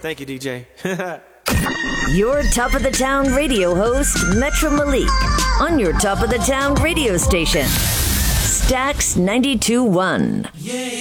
Thank you, DJ. Your Top of the Town radio host, Metro Malik, on your Top of the Town radio station, Stax 92.1.